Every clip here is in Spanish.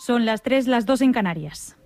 Son las 3, las 2 en Canarias.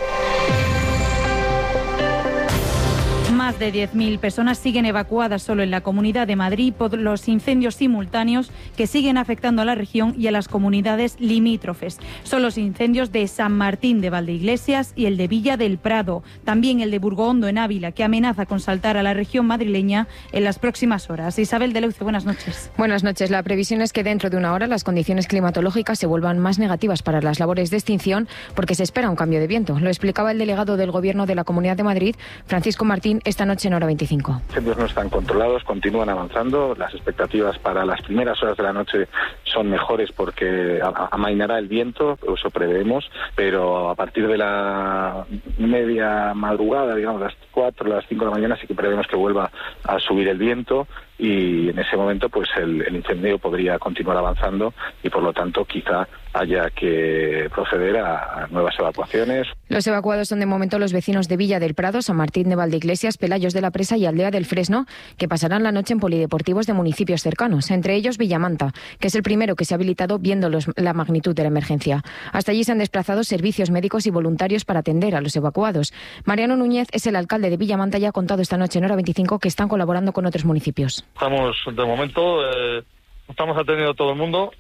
Más de 10.000 personas siguen evacuadas solo en la Comunidad de Madrid por los incendios simultáneos que siguen afectando a la región y a las comunidades limítrofes. Son los incendios de San Martín de Valdeiglesias y el de Villa del Prado, también el de Burgohondo en Ávila, que amenaza con saltar a la región madrileña en las próximas horas. Isabel de Leuce, buenas noches. Buenas noches. La previsión es que dentro de una hora las condiciones climatológicas se vuelvan más negativas para las labores de extinción porque se espera un cambio de viento. Lo explicaba el delegado del Gobierno de la Comunidad de Madrid, Francisco Martín, esta noche en Hora 25. Los incendios no están controlados, continúan avanzando. Las expectativas para las primeras horas de la noche son mejores porque amainará el viento, eso preveemos, pero a partir de la media madrugada, digamos las 4, las 5 de la mañana, sí que prevemos que vuelva a subir el viento y en ese momento pues el incendio podría continuar avanzando y por lo tanto quizá haya que proceder a nuevas evacuaciones. Los evacuados son de momento los vecinos de Villa del Prado, San Martín de Valdeiglesias, Pelayos de la Presa y Aldea del Fresno, que pasarán la noche en polideportivos de municipios cercanos, entre ellos Villamanta, que es el primero que se ha habilitado viendo la magnitud de la emergencia. Hasta allí se han desplazado servicios médicos y voluntarios para atender a los evacuados. Mariano Núñez es el alcalde de Villamanta y ha contado esta noche en Hora 25 que están colaborando con otros municipios. Estamos, de momento, estamos atendiendo a todo el mundo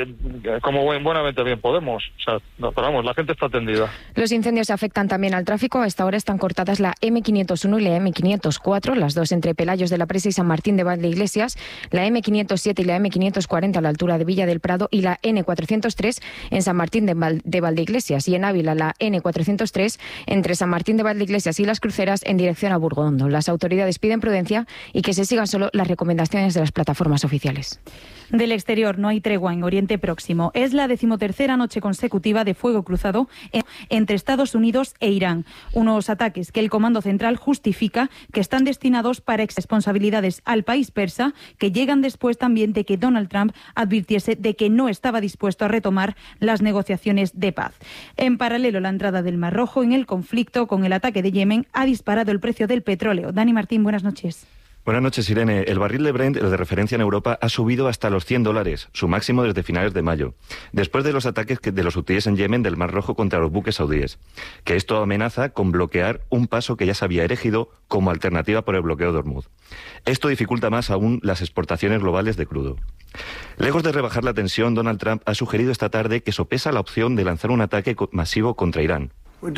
como buenamente bien podemos. O sea, no, pero vamos, la gente está atendida. Los incendios afectan también al tráfico. A esta hora están cortadas la M501 y la M504, las dos entre Pelayos de la Presa y San Martín de Valdeiglesias, la M507 y la M540 a la altura de Villa del Prado y la N403 en San Martín de Valdeiglesias y en Ávila la N403 entre San Martín de Valdeiglesias y Las Cruceras en dirección a Burgohondo. Las autoridades piden prudencia y que se sigan solo las recomendaciones de las plataformas oficiales. Del exterior no hay tregua en Oriente Próximo. Es la 13ª noche consecutiva de fuego cruzado entre Estados Unidos e Irán. Unos ataques que el Comando Central justifica que están destinados para responsabilidades al país persa, que llegan después también de que Donald Trump advirtiese de que no estaba dispuesto a retomar las negociaciones de paz. En paralelo, la entrada del Mar Rojo en el conflicto con el ataque de Yemen ha disparado el precio del petróleo. Dani Martín, buenas noches. Buenas noches, Irene. El barril de Brent, el de referencia en Europa, ha subido hasta los $100, su máximo desde finales de mayo, después de los ataques de los hutíes en Yemen del Mar Rojo contra los buques saudíes, que esto amenaza con bloquear un paso que ya se había erigido como alternativa por el bloqueo de Hormuz. Esto dificulta más aún las exportaciones globales de crudo. Lejos de rebajar la tensión, Donald Trump ha sugerido esta tarde que sopesa la opción de lanzar un ataque masivo contra Irán.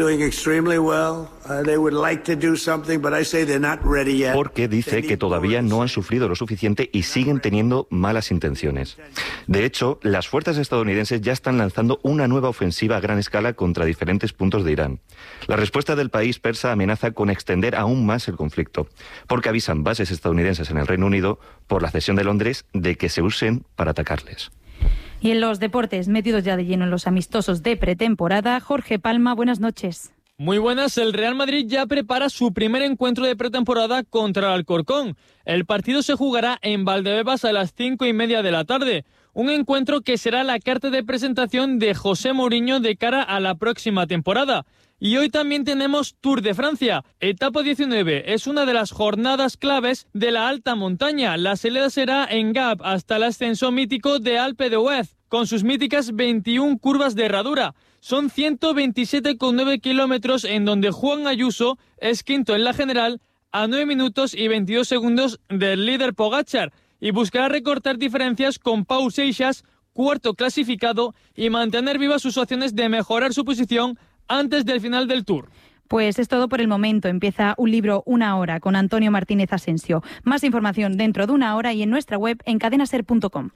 Porque dice que todavía no han sufrido lo suficiente y siguen teniendo malas intenciones. De hecho, las fuerzas estadounidenses ya están lanzando una nueva ofensiva a gran escala contra diferentes puntos de Irán. La respuesta del país persa amenaza con extender aún más el conflicto, porque avisan bases estadounidenses en el Reino Unido por la cesión de Londres de que se usen para atacarles. Y en los deportes, metidos ya de lleno en los amistosos de pretemporada, Jorge Palma, buenas noches. Muy buenas, el Real Madrid ya prepara su primer encuentro de pretemporada contra el Alcorcón. El partido se jugará en Valdebebas a las 5:30 de la tarde. Un encuentro que será la carta de presentación de José Mourinho de cara a la próxima temporada. Y hoy también tenemos Tour de Francia. Etapa 19 es una de las jornadas claves de la alta montaña. La salida será en Gap hasta el ascenso mítico de Alpe d'Huez, con sus míticas 21 curvas de herradura. Son 127,9 kilómetros en donde Juan Ayuso es quinto en la general a 9 minutos y 22 segundos del líder Pogačar y buscará recortar diferencias con Pau Seixas, cuarto clasificado, y mantener vivas sus opciones de mejorar su posición antes del final del Tour. Pues es todo por el momento. Empieza Un Libro, Una Hora con Antonio Martínez Asensio. Más información dentro de una hora y en nuestra web en cadenaser.com.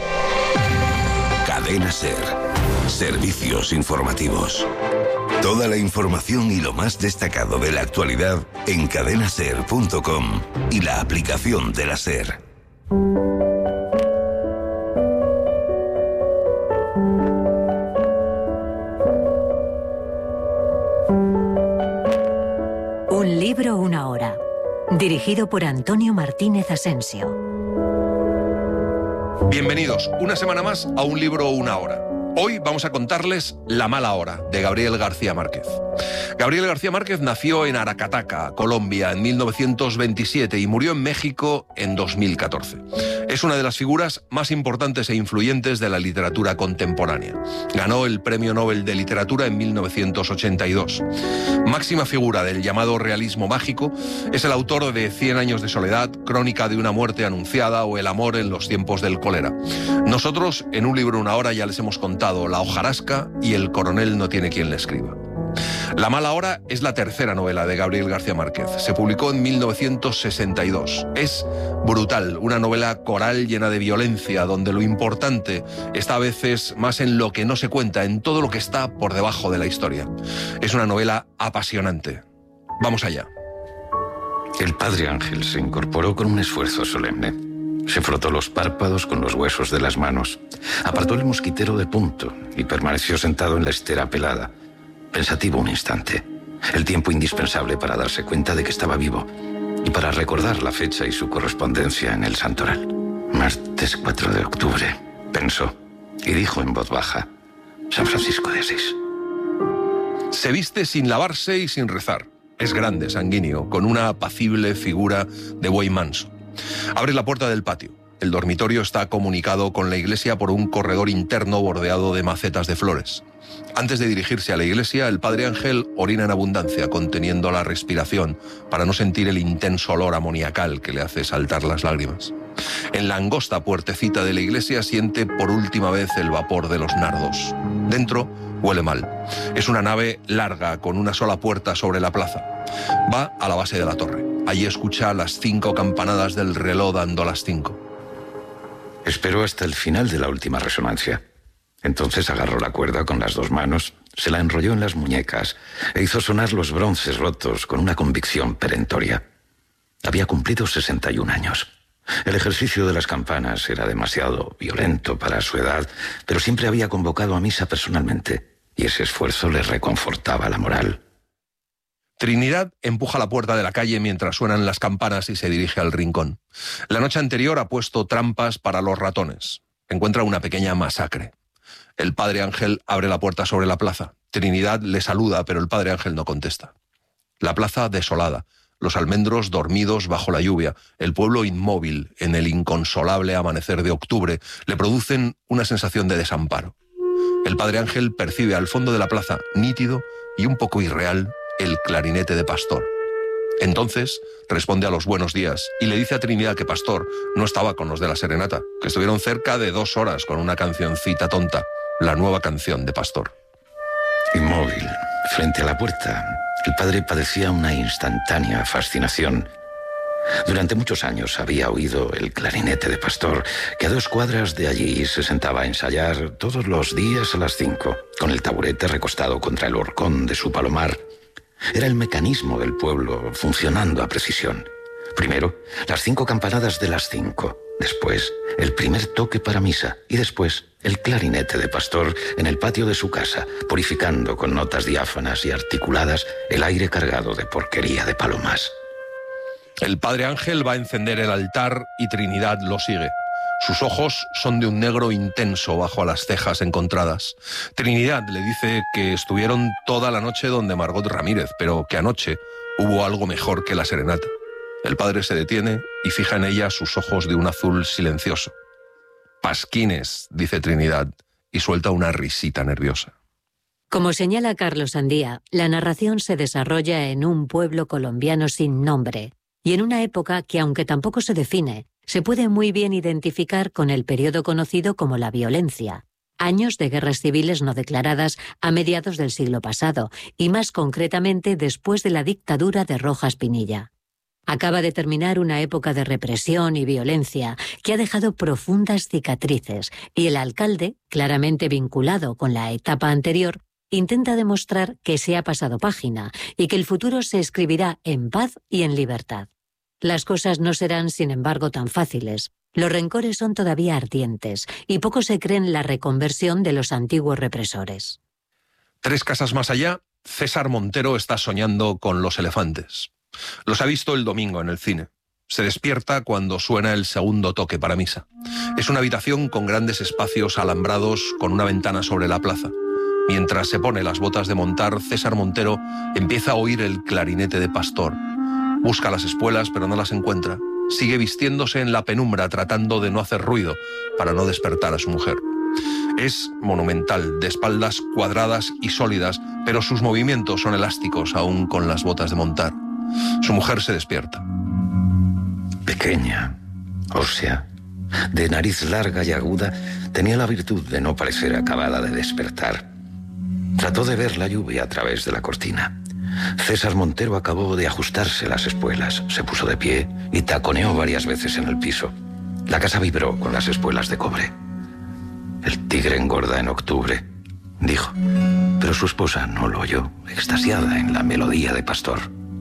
Cadena Ser. Servicios informativos. Toda la información y lo más destacado de la actualidad en cadenaser.com y la aplicación de la Ser. Un libro, una hora. Dirigido por Antonio Martínez Asensio. Bienvenidos una semana más a Un libro, una hora. Hoy vamos a contarles La mala hora, de Gabriel García Márquez. Gabriel García Márquez nació en Aracataca, Colombia, en 1927 y murió en México en 2014. Es una de las figuras más importantes e influyentes de la literatura contemporánea. Ganó el Premio Nobel de Literatura en 1982. Máxima figura del llamado realismo mágico, es el autor de 100 años de soledad, Crónica de una muerte anunciada o El amor en los tiempos del cólera. Nosotros, en Un libro, una hora, ya les hemos contado La hojarasca y El coronel no tiene quien le escriba. La mala hora es la tercera novela de Gabriel García Márquez. Se publicó en 1962. Es brutal, una novela coral llena de violencia, donde lo importante está a veces más en lo que no se cuenta, en todo lo que está por debajo de la historia. Es una novela apasionante. Vamos allá. El padre Ángel se incorporó con un esfuerzo solemne. Se frotó los párpados con los huesos de las manos. Apartó el mosquitero de punto y permaneció sentado en la estera pelada, pensativo un instante. El tiempo indispensable para darse cuenta de que estaba vivo y para recordar la fecha y su correspondencia en el santoral. Martes 4 de octubre, pensó, y dijo en voz baja, San Francisco de Asís. Se viste sin lavarse y sin rezar. Es grande, sanguíneo, con una apacible figura de buey manso. Abre la puerta del patio. El dormitorio está comunicado con la iglesia por un corredor interno bordeado de macetas de flores. Antes de dirigirse a la iglesia, el padre Ángel orina en abundancia, conteniendo la respiración para no sentir el intenso olor amoniacal que le hace saltar las lágrimas. En la angosta puertecita de la iglesia siente por última vez el vapor de los nardos. Dentro huele mal. Es una nave larga con una sola puerta sobre la plaza. Va a la base de la torre. Allí escucha las 5 campanadas del reloj dando las 5. Esperó hasta el final de la última resonancia. Entonces agarró la cuerda con las 2 manos, se la enrolló en las muñecas e hizo sonar los bronces rotos con una convicción perentoria. Había cumplido 61 años. El ejercicio de las campanas era demasiado violento para su edad, pero siempre había convocado a misa personalmente, y ese esfuerzo le reconfortaba la moral. Trinidad empuja la puerta de la calle mientras suenan las campanas y se dirige al rincón. La noche anterior ha puesto trampas para los ratones. Encuentra una pequeña masacre. El padre Ángel abre la puerta sobre la plaza. Trinidad le saluda, pero el padre Ángel no contesta. La plaza desolada, los almendros dormidos bajo la lluvia, el pueblo inmóvil en el inconsolable amanecer de octubre, le producen una sensación de desamparo. El padre Ángel percibe al fondo de la plaza, nítido y un poco irreal, el clarinete de Pastor. Entonces responde a los buenos días y le dice a Trinidad que Pastor no estaba con los de la serenata, que estuvieron cerca de 2 horas con una cancioncita tonta, la nueva canción de Pastor. Inmóvil, frente a la puerta, el padre padecía una instantánea fascinación. Durante muchos años había oído el clarinete de Pastor, que a 2 cuadras de allí se sentaba a ensayar todos los días a las 5, con el taburete recostado contra el horcón de su palomar. Era el mecanismo del pueblo funcionando a precisión. Primero, las 5 campanadas de las 5. Después, el primer toque para misa. Y después, el clarinete de Pastor en el patio de su casa, purificando con notas diáfanas y articuladas el aire cargado de porquería de palomas. El padre Ángel va a encender el altar y Trinidad lo sigue. Sus ojos son de un negro intenso bajo las cejas encontradas. Trinidad le dice que estuvieron toda la noche donde Margot Ramírez, pero que anoche hubo algo mejor que la serenata. El padre se detiene y fija en ella sus ojos de un azul silencioso. Pasquines, dice Trinidad, y suelta una risita nerviosa. Como señala Carlos Andía, la narración se desarrolla en un pueblo colombiano sin nombre y en una época que, aunque tampoco se define, se puede muy bien identificar con el periodo conocido como la violencia. Años de guerras civiles no declaradas a mediados del siglo pasado y más concretamente después de la dictadura de Rojas Pinilla. Acaba de terminar una época de represión y violencia que ha dejado profundas cicatrices y el alcalde, claramente vinculado con la etapa anterior, intenta demostrar que se ha pasado página y que el futuro se escribirá en paz y en libertad. Las cosas no serán, sin embargo, tan fáciles. Los rencores son todavía ardientes y poco se cree en la reconversión de los antiguos represores. 3 casas más allá, César Montero está soñando con los elefantes. Los ha visto el domingo en el cine. Se despierta cuando suena el segundo toque para misa. Es una habitación con grandes espacios alambrados con una ventana sobre la plaza. Mientras se pone las botas de montar, César Montero empieza a oír el clarinete de Pastor. Busca las espuelas, pero no las encuentra. Sigue vistiéndose en la penumbra, tratando de no hacer ruido para no despertar a su mujer. Es monumental, de espaldas cuadradas y sólidas, pero sus movimientos son elásticos, aún con las botas de montar. Su mujer se despierta. Pequeña, ósea, de nariz larga y aguda, tenía la virtud de no parecer acabada de despertar. Trató de ver la lluvia a través de la cortina. César Montero acabó de ajustarse las espuelas, se puso de pie y taconeó varias veces en el piso. La casa vibró con las espuelas de cobre. El tigre engorda en octubre, dijo, pero su esposa no lo oyó, extasiada en la melodía de Pastor.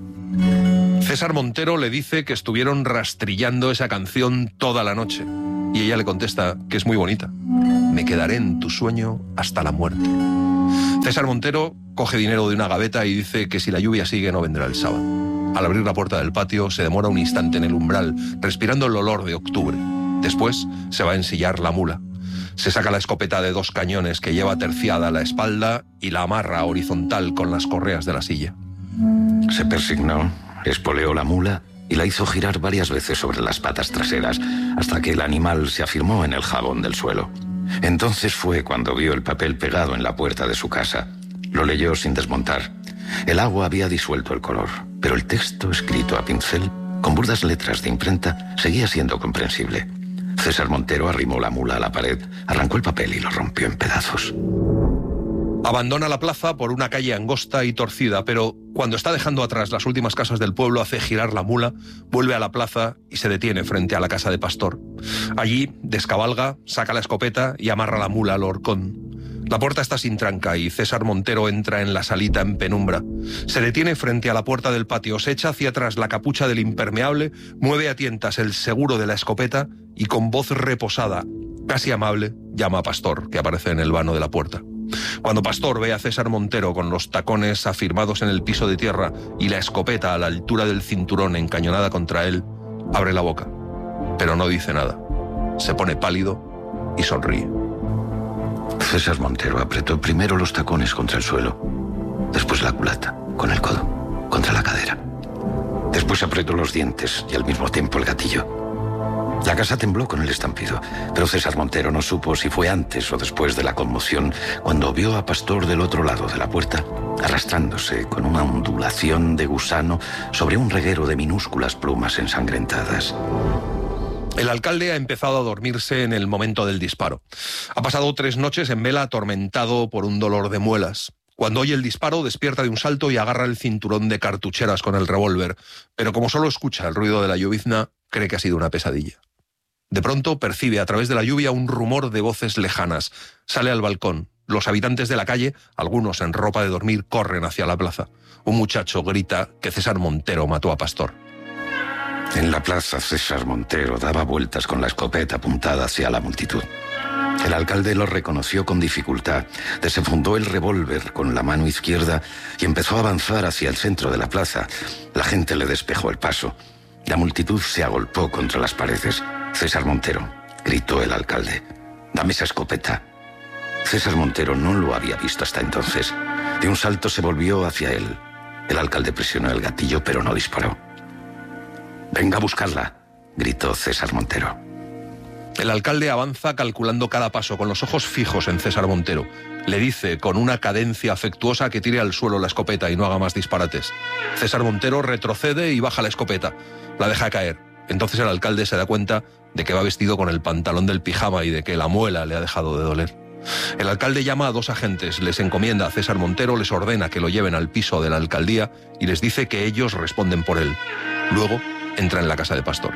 César Montero le dice que estuvieron rastrillando esa canción toda la noche y ella le contesta que es muy bonita. Me quedaré en tu sueño hasta la muerte. César Montero coge dinero de una gaveta y dice que si la lluvia sigue no vendrá el sábado. Al abrir la puerta del patio se demora un instante en el umbral, respirando el olor de octubre. Después se va a ensillar la mula. Se saca la escopeta de 2 cañones que lleva terciada a la espalda y la amarra horizontal con las correas de la silla. Se persignó, espoleó la mula y la hizo girar varias veces sobre las patas traseras hasta que el animal se afirmó en el jabón del suelo. Entonces fue cuando vio el papel pegado en la puerta de su casa. Lo leyó sin desmontar. El agua había disuelto el color, pero el texto escrito a pincel, con burdas letras de imprenta, seguía siendo comprensible. César Montero arrimó la mula a la pared, arrancó el papel y lo rompió en pedazos. Abandona la plaza por una calle angosta y torcida, pero cuando está dejando atrás las últimas casas del pueblo hace girar la mula, vuelve a la plaza y se detiene frente a la casa de Pastor. Allí descabalga, saca la escopeta y amarra la mula al horcón. La puerta está sin tranca y César Montero entra en la salita en penumbra. Se detiene frente a la puerta del patio, se echa hacia atrás la capucha del impermeable, mueve a tientas el seguro de la escopeta y con voz reposada, casi amable, llama a Pastor, que aparece en el vano de la puerta. Cuando Pastor ve a César Montero con los tacones afirmados en el piso de tierra y la escopeta a la altura del cinturón encañonada contra él, abre la boca, pero no dice nada. Se pone pálido y sonríe. César Montero apretó primero los tacones contra el suelo, después la culata, con el codo, contra la cadera. Después apretó los dientes y al mismo tiempo el gatillo. La casa tembló con el estampido, pero César Montero no supo si fue antes o después de la conmoción cuando vio a Pastor del otro lado de la puerta, arrastrándose con una ondulación de gusano sobre un reguero de minúsculas plumas ensangrentadas. El alcalde ha empezado a dormirse en el momento del disparo. Ha pasado 3 noches en vela atormentado por un dolor de muelas. Cuando oye el disparo, despierta de un salto y agarra el cinturón de cartucheras con el revólver, pero como solo escucha el ruido de la llovizna, cree que ha sido una pesadilla. De pronto percibe a través de la lluvia un rumor de voces lejanas. Sale al balcón. Los habitantes de la calle, algunos en ropa de dormir, corren hacia la plaza. Un muchacho grita que César Montero mató a Pastor. En la plaza, César Montero daba vueltas con la escopeta apuntada hacia la multitud. El alcalde lo reconoció con dificultad, desenfundó el revólver con la mano izquierda y empezó a avanzar hacia el centro de la plaza. La gente le despejó el paso. La multitud se agolpó contra las paredes. César Montero, gritó el alcalde, dame esa escopeta. César Montero no lo había visto hasta entonces. De un salto se volvió hacia él. El alcalde presionó el gatillo, pero no disparó. Venga a buscarla, gritó César Montero. El alcalde avanza calculando cada paso, con los ojos fijos en César Montero. Le dice con una cadencia afectuosa que tire al suelo la escopeta y no haga más disparates. César Montero retrocede y baja la escopeta. La deja caer. Entonces el alcalde se da cuenta de que va vestido con el pantalón del pijama y de que la muela le ha dejado de doler. El alcalde llama a 2 agentes, les encomienda a César Montero, les ordena que lo lleven al piso de la alcaldía y les dice que ellos responden por él. Luego entra en la casa de Pastor.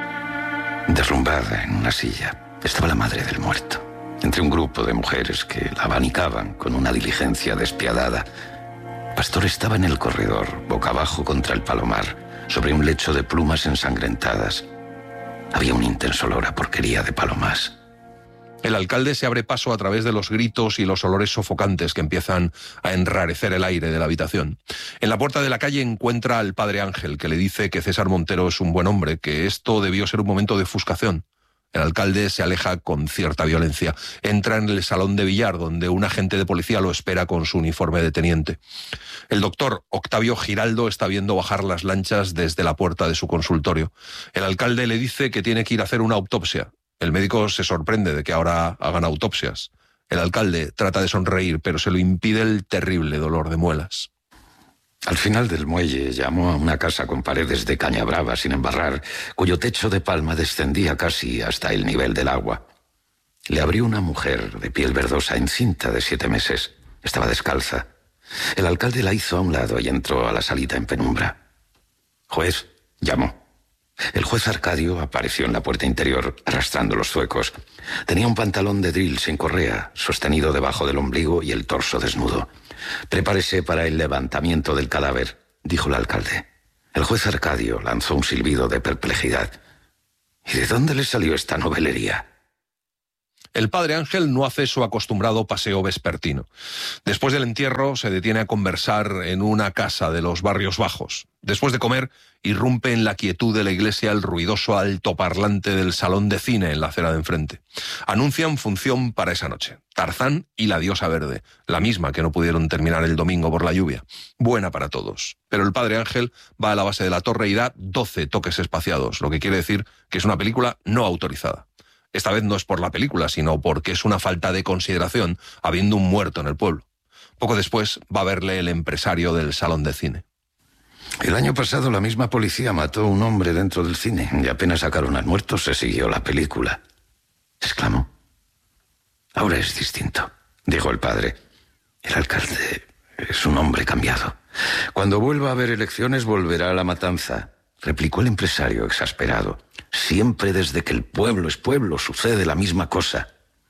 Derrumbada en una silla estaba la madre del muerto, entre un grupo de mujeres que la abanicaban con una diligencia despiadada. Pastor estaba en el corredor, boca abajo contra el palomar, sobre un lecho de plumas ensangrentadas. Había un intenso olor a porquería de palomas. El alcalde se abre paso a través de los gritos y los olores sofocantes que empiezan a enrarecer el aire de la habitación. En la puerta de la calle encuentra al padre Ángel, que le dice que César Montero es un buen hombre, que esto debió ser un momento de ofuscación. El alcalde se aleja con cierta violencia. Entra en el salón de billar, donde un agente de policía lo espera con su uniforme de teniente. El doctor Octavio Giraldo está viendo bajar las lanchas desde la puerta de su consultorio. El alcalde le dice que tiene que ir a hacer una autopsia. El médico se sorprende de que ahora hagan autopsias. El alcalde trata de sonreír, pero se lo impide el terrible dolor de muelas. Al final del muelle llamó a una casa con paredes de caña brava sin embarrar, cuyo techo de palma descendía casi hasta el nivel del agua. Le abrió una mujer de piel verdosa, encinta de 7 meses. Estaba descalza. El alcalde la hizo a un lado y entró a la salita en penumbra. «Juez», llamó. El juez Arcadio apareció en la puerta interior, arrastrando los zuecos. Tenía un pantalón de drill sin correa, sostenido debajo del ombligo y el torso desnudo. «Prepárese para el levantamiento del cadáver», dijo el alcalde. El juez Arcadio lanzó un silbido de perplejidad. ¿Y de dónde le salió esta novelería? El padre Ángel no hace su acostumbrado paseo vespertino. Después del entierro se detiene a conversar en una casa de los barrios bajos. Después de comer, irrumpe en la quietud de la iglesia el ruidoso altoparlante del salón de cine en la acera de enfrente. Anuncian función para esa noche. Tarzán y la diosa verde, la misma que no pudieron terminar el domingo por la lluvia. Buena para todos. Pero el padre Ángel va a la base de la torre y da 12 toques espaciados, lo que quiere decir que es una película no autorizada. Esta vez no es por la película, sino porque es una falta de consideración, habiendo un muerto en el pueblo. Poco después va a verle el empresario del salón de cine. El año pasado la misma policía mató a un hombre dentro del cine y apenas sacaron al muerto se siguió la película, exclamó. Ahora es distinto, dijo el padre. El alcalde es un hombre cambiado. Cuando vuelva a haber elecciones volverá a la matanza, replicó el empresario exasperado. Siempre desde que el pueblo es pueblo sucede la misma cosa.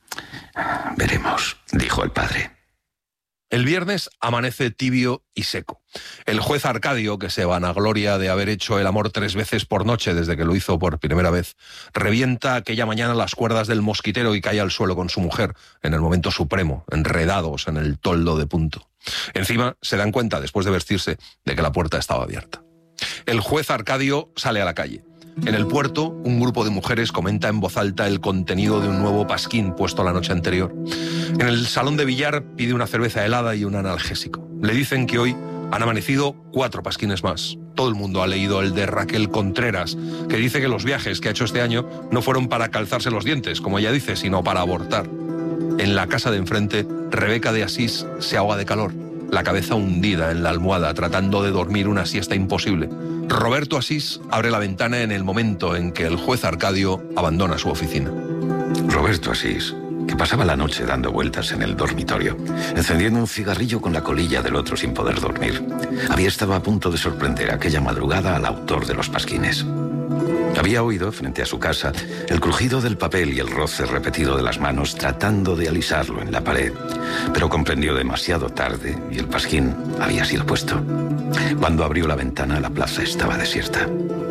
Veremos, dijo el padre. El viernes amanece tibio y seco. El juez Arcadio, que se vanagloria de haber hecho el amor 3 veces por noche desde que lo hizo por primera vez, revienta aquella mañana las cuerdas del mosquitero y cae al suelo con su mujer, en el momento supremo, enredados en el toldo de punto. Encima se dan cuenta, después de vestirse, de que la puerta estaba abierta. El juez Arcadio sale a la calle. En el puerto, un grupo de mujeres comenta en voz alta el contenido de un nuevo pasquín puesto la noche anterior. En el salón de billar pide una cerveza helada y un analgésico. Le dicen que hoy han amanecido 4 pasquines más. Todo el mundo ha leído el de Raquel Contreras, que dice que los viajes que ha hecho este año no fueron para calzarse los dientes, como ella dice, sino para abortar. En la casa de enfrente, Rebeca de Asís se ahoga de calor, la cabeza hundida en la almohada, tratando de dormir una siesta imposible. Roberto Asís abre la ventana en el momento en que el juez Arcadio abandona su oficina. Roberto Asís, que pasaba la noche dando vueltas en el dormitorio, encendiendo un cigarrillo con la colilla del otro sin poder dormir, había estado a punto de sorprender aquella madrugada al autor de los pasquines. Había oído, frente a su casa, el crujido del papel y el roce repetido de las manos tratando de alisarlo en la pared, pero comprendió demasiado tarde y el pasquín había sido puesto. Cuando abrió la ventana, la plaza estaba desierta.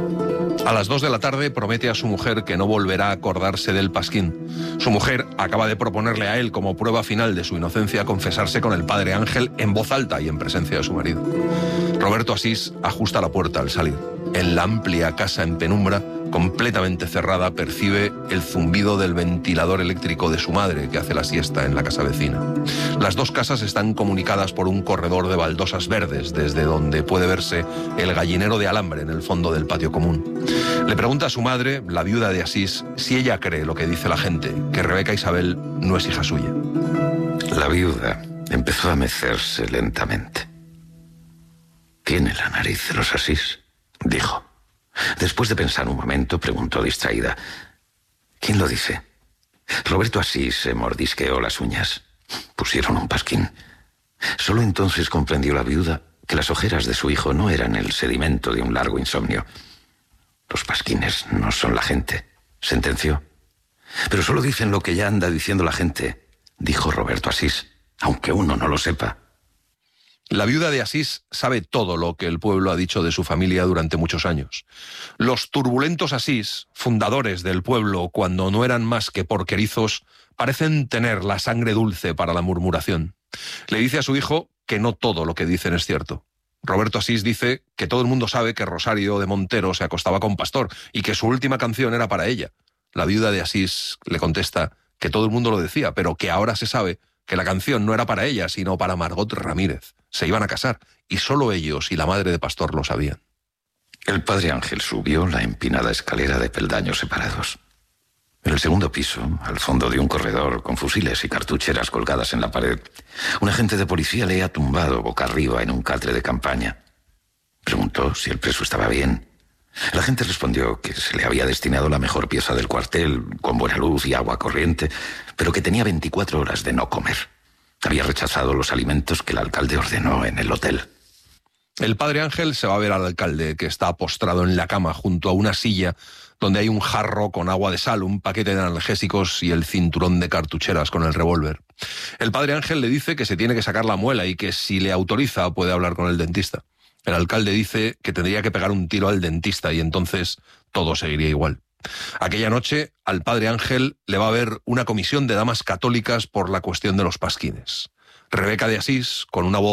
A las 2 de la tarde promete a su mujer que no volverá a acordarse del pasquín. Su mujer acaba de proponerle a él, como prueba final de su inocencia, confesarse con el padre Ángel en voz alta y en presencia de su marido. Roberto Asís ajusta la puerta al salir. En la amplia casa en penumbra, completamente cerrada, percibe el zumbido del ventilador eléctrico de su madre, que hace la siesta en la casa vecina. Las 2 casas están comunicadas por un corredor de baldosas verdes, desde donde puede verse el gallinero de alambre en el fondo del patio común. Le pregunta a su madre, la viuda de Asís, si ella cree lo que dice la gente, que Rebeca Isabel no es hija suya. La viuda empezó a mecerse lentamente. «Tiene la nariz de los Asís», dijo. Después de pensar un momento, preguntó distraída: «¿Quién lo dice?» Roberto Asís se mordisqueó las uñas. Pusieron un pasquín. Solo entonces comprendió la viuda que las ojeras de su hijo no eran el sedimento de un largo insomnio. «Los pasquines no son la gente», sentenció. «Pero solo dicen lo que ya anda diciendo la gente», dijo Roberto Asís, «aunque uno no lo sepa». La viuda de Asís sabe todo lo que el pueblo ha dicho de su familia durante muchos años. Los turbulentos Asís, fundadores del pueblo cuando no eran más que porquerizos, parecen tener la sangre dulce para la murmuración. Le dice a su hijo que no todo lo que dicen es cierto. Roberto Asís dice que todo el mundo sabe que Rosario de Montero se acostaba con Pastor y que su última canción era para ella. La viuda de Asís le contesta que todo el mundo lo decía, pero que ahora se sabe que la canción no era para ella, sino para Margot Ramírez. Se iban a casar, y solo ellos y la madre de Pastor lo sabían. El padre Ángel subió la empinada escalera de peldaños separados. En el segundo piso, al fondo de un corredor con fusiles y cartucheras colgadas en la pared, un agente de policía le ha tumbado boca arriba en un catre de campaña. Preguntó si el preso estaba bien. El agente respondió que se le había destinado la mejor pieza del cuartel, con buena luz y agua corriente, pero que tenía 24 horas de no comer. Había rechazado los alimentos que el alcalde ordenó en el hotel. El padre Ángel se va a ver al alcalde, que está postrado en la cama junto a una silla donde hay un jarro con agua de sal, un paquete de analgésicos y el cinturón de cartucheras con el revólver. El padre Ángel le dice que se tiene que sacar la muela y que si le autoriza puede hablar con el dentista. El alcalde dice que tendría que pegar un tiro al dentista y entonces todo seguiría igual. Aquella noche al padre Ángel le va a ver una comisión de damas católicas por la cuestión de los pasquines. Rebeca de Asís, con una voz